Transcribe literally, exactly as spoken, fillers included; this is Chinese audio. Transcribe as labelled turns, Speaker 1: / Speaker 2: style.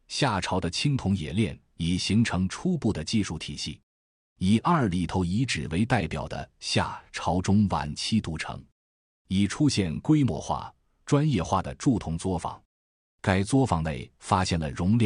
Speaker 1: 夏朝的青铜冶炼已形成初步的技术体系。以二里头遗址为代表的夏朝中晚期都城，已出现规模化、专业化的铸铜作坊。该作坊内发现了熔炼